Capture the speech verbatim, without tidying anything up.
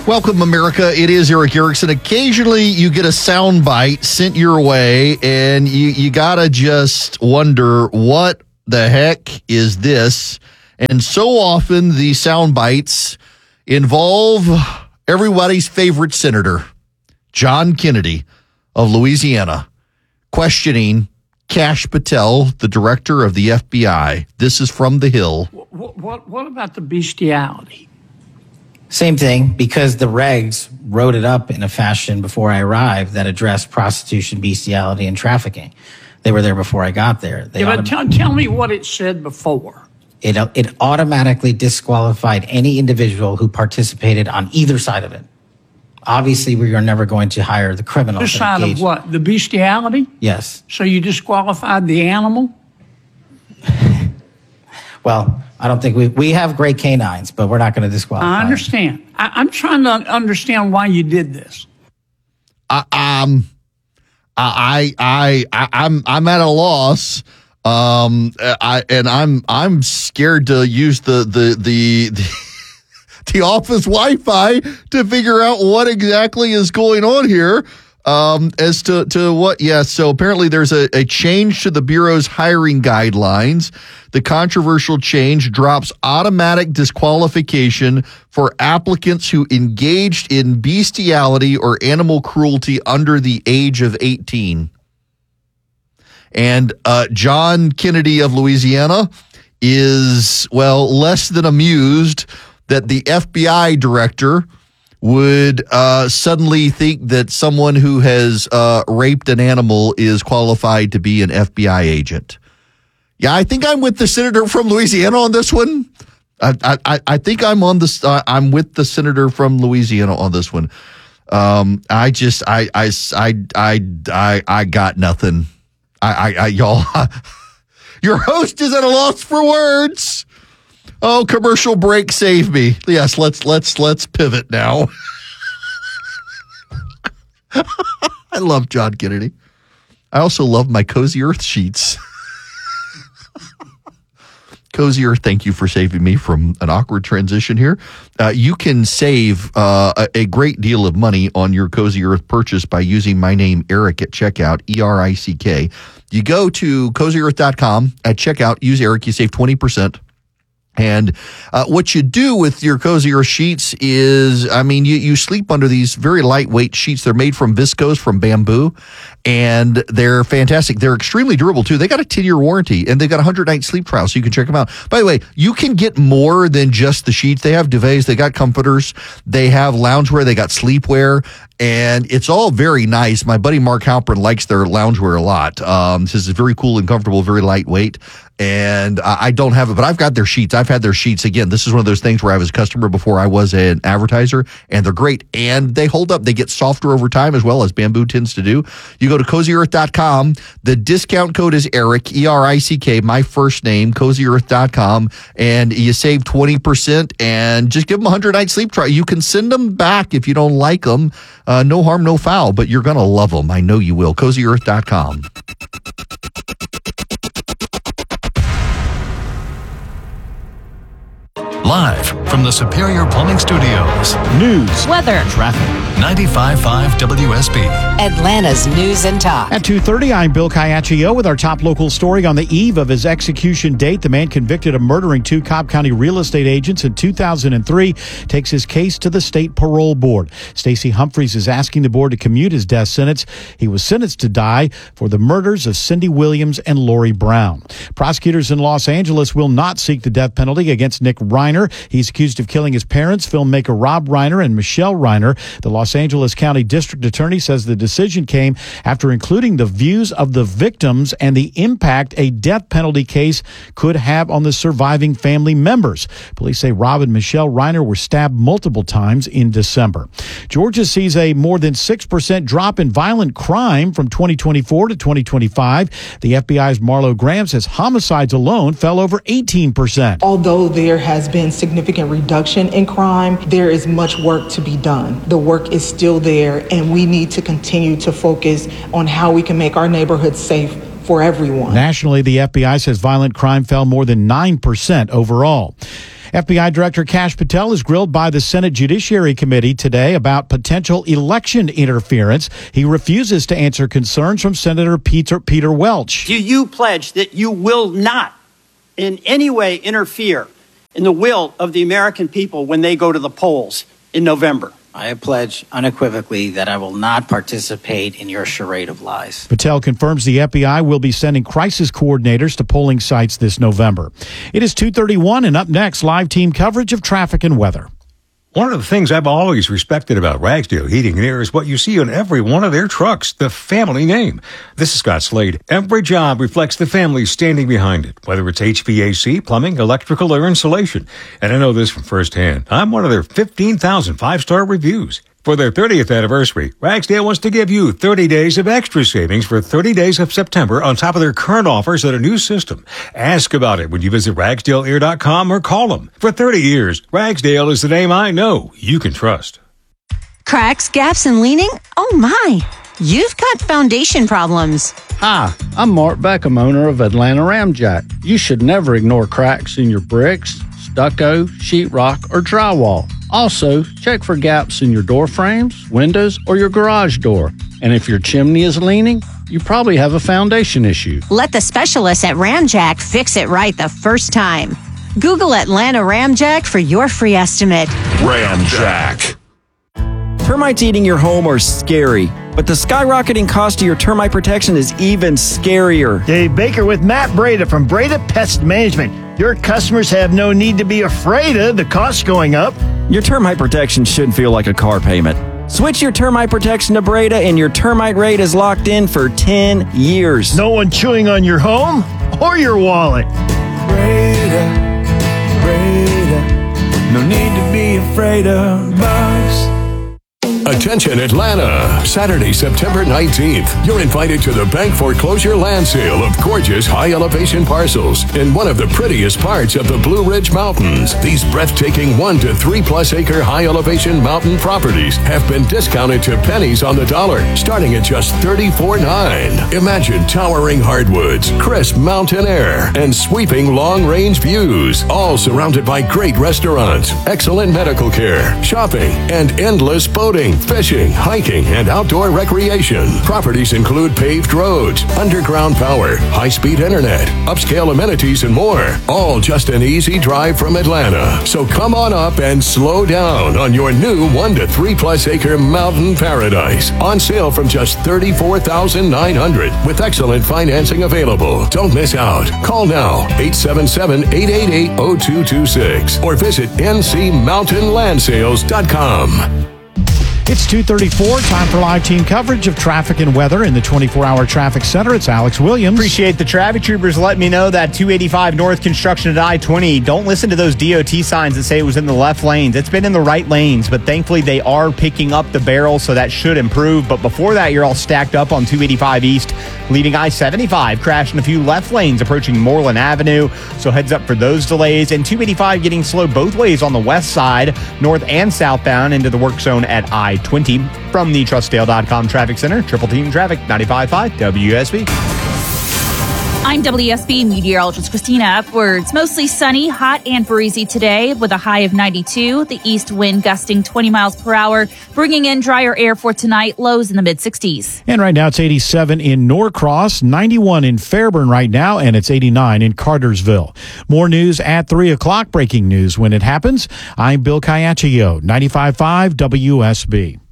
Welcome, America. It is Erick Erickson. Occasionally, you get a soundbite sent your way, and you, you got to just wonder, what the heck is this? And so often, the soundbites involve everybody's favorite senator, John Kennedy of Louisiana, questioning Kash Patel, the director of the F B I. This is from The Hill. What, what, what about the bestiality? Same thing, because the regs wrote it up in a fashion before I arrived that addressed prostitution, bestiality, and trafficking. They were there before I got there. They yeah, but tell, tell me what it said before. It, it automatically disqualified any individual who participated on either side of it. Obviously, we are never going to hire the criminals. This side of what? The bestiality? Yes. So you disqualified the animal? Well, I don't think we we have great canines, but we're not going to disqualify. I understand. I, I'm trying to understand why you did this. I, um, I, I, I, I'm, I'm at a loss. Um, I and I'm, I'm scared to use the the the the, the office Wi-Fi to figure out what exactly is going on here. Um, as to, to what, yes. Yeah, so apparently there's a, a change to the Bureau's hiring guidelines. The controversial change drops automatic disqualification for applicants who engaged in bestiality or animal cruelty under the age of eighteen. And uh, John Kennedy of Louisiana is, well, less than amused that the F B I director would uh, suddenly think that someone who has uh, raped an animal is qualified to be an F B I agent. Yeah, I think I'm with the senator from Louisiana on this one. I I, I think I'm on this. Uh, I'm with the senator from Louisiana on this one. Um, I just I I I I I, I got nothing. I I, I y'all. Your host is at a loss for words. Oh, commercial break, save me. Yes, let's let's let's pivot now. I love John Kennedy. I also love my Cozy Earth sheets. Cozy Earth, thank you for saving me from an awkward transition here. Uh, you can save uh, a, a great deal of money on your Cozy Earth purchase by using my name, Eric, at checkout, E R I C K. You go to cozy earth dot com at checkout, use Eric, you save twenty percent. And uh, what you do with your Cozy Earth sheets is, I mean, you, you sleep under these very lightweight sheets. They're made from viscose, from bamboo, and they're fantastic. They're extremely durable, too. They got a ten-year warranty, and they've got a one hundred night sleep trial, so you can check them out. By the way, you can get more than just the sheets. They have duvets, they got comforters, they have loungewear, they got sleepwear, and it's all very nice. My buddy Mark Halpern likes their loungewear a lot. Um, this is very cool and comfortable, very lightweight. And I don't have it, but I've got their sheets. I've had their sheets. Again, this is one of those things where I was a customer before I was an advertiser, and they're great. And they hold up. They get softer over time, as well as bamboo tends to do. You go to cozy earth dot com. The discount code is Eric, E R I C K, my first name, cozy earth dot com. And you save twenty percent, and just give them a one hundred night sleep trial. You can send them back if you don't like them. Uh, no harm, no foul, but you're going to love them. I know you will. cozy earth dot com. Live from the Superior Plumbing Studios. News, weather, traffic. ninety-five point five W S B. Atlanta's News and Talk. At two thirty, I'm Bill Caiaccio with our top local story. On the eve of his execution date, the man convicted of murdering two Cobb County real estate agents in two thousand three takes his case to the state parole board. Stacey Humphreys is asking the board to commute his death sentence. He was sentenced to die for the murders of Cindy Williams and Lori Brown. Prosecutors in Los Angeles will not seek the death penalty against Nick Reiner. He's accused of killing his parents, filmmaker Rob Reiner and Michelle Reiner. The Los Angeles County District Attorney says the decision came after including the views of the victims and the impact a death penalty case could have on the surviving family members. Police say Rob and Michelle Reiner were stabbed multiple times in December. Georgia sees a more than six percent drop in violent crime from twenty twenty-four to twenty twenty-five. The F B I's Marlo Graham says homicides alone fell over eighteen percent. Although there has been significant reduction in crime, there is much work to be done. The work is still there, and we need to continue to focus on how we can make our neighborhoods safe for everyone. Nationally, the F B I says violent crime fell more than nine percent overall. F B I Director Kash Patel is grilled by the Senate Judiciary Committee today about potential election interference. He refuses to answer concerns from Senator Peter, Peter Welch. Do you pledge that you will not in any way interfere in the will of the American people when they go to the polls in November? I pledge unequivocally that I will not participate in your charade of lies. Patel confirms the F B I will be sending crisis coordinators to polling sites this November. It is two thirty-one, and up next, live team coverage of traffic and weather. One of the things I've always respected about Ragsdale Heating and Air is what you see on every one of their trucks, the family name. This is Scott Slade. Every job reflects the family standing behind it, whether it's H V A C, plumbing, electrical, or insulation. And I know this from firsthand. I'm one of their fifteen thousand five-star reviews. For their thirtieth anniversary, Ragsdale wants to give you thirty days of extra savings for thirty days of September on top of their current offers at a new system. Ask about it when you visit ragsdale air dot com or call them. For thirty years, Ragsdale is the name I know you can trust. Cracks, gaps, and leaning? Oh my! You've got foundation problems. Hi, I'm Mark Beckham, owner of Atlanta Ramjack. You should never ignore cracks in your bricks, stucco, sheetrock, or drywall. Also, check for gaps in your door frames, windows, or your garage door. And if your chimney is leaning, you probably have a foundation issue. Let the specialists at Ramjack fix it right the first time. Google Atlanta Ramjack for your free estimate. Ramjack. Termites eating your home are scary, but the skyrocketing cost of your termite protection is even scarier. Dave Baker with Matt Breda from Breda Pest Management. Your customers have no need to be afraid of the cost going up. Your termite protection shouldn't feel like a car payment. Switch your termite protection to Breda and your termite rate is locked in for ten years. No one chewing on your home or your wallet. Breda, Breda, no need to be afraid of bugs. Attention Atlanta! Saturday, September nineteenth, you're invited to the bank foreclosure land sale of gorgeous high-elevation parcels in one of the prettiest parts of the Blue Ridge Mountains. These breathtaking one to three plus acre high-elevation mountain properties have been discounted to pennies on the dollar, starting at just thirty-four dollars and nine cents. Imagine towering hardwoods, crisp mountain air, and sweeping long-range views, all surrounded by great restaurants, excellent medical care, shopping, and endless boating, fishing, hiking, and outdoor recreation. Properties include paved roads, underground power, high-speed internet, upscale amenities, and more. All just an easy drive from Atlanta. So come on up and slow down on your new one to three plus acre mountain paradise. On sale from just thirty-four thousand nine hundred dollars with excellent financing available. Don't miss out. Call now, eight seven seven, eight eight eight, zero two two six or visit n c mountain land sales dot com. It's two thirty-four, time for live team coverage of traffic and weather in the twenty-four hour traffic center. It's Alex Williams. Appreciate the traffic troopers letting me know that two eighty-five north construction at I twenty. Don't listen to those D O T signs that say it was in the left lanes. It's been in the right lanes, but thankfully they are picking up the barrel, so that should improve. But before that, you're all stacked up on two eighty-five east, leaving I seventy-five, crashing a few left lanes approaching Moreland Avenue. So heads up for those delays. And two eighty-five getting slow both ways on the west side, north and southbound into the work zone at I twenty. From the trust dale dot com Traffic Center, Triple Team Traffic, ninety-five point five W S B. I'm W S B meteorologist Christina Upwards. Mostly sunny, hot, and breezy today with a high of ninety-two. The east wind gusting twenty miles per hour, bringing in drier air for tonight. Lows in the mid-sixties. And right now it's eighty-seven in Norcross, ninety-one in Fairburn right now, and it's eighty-nine in Cartersville. More news at three o'clock. Breaking news when it happens. I'm Bill Caiaccio, ninety-five point five W S B.